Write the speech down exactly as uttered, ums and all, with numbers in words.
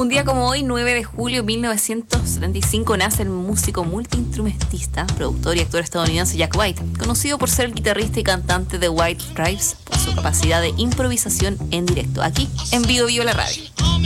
Un día como hoy, nueve de julio de mil novecientos setenta y cinco, nace el músico multiinstrumentista, productor y actor estadounidense Jack White, conocido por ser el guitarrista y cantante de White Stripes por su capacidad de improvisación en directo, aquí en Bio Bio la radio.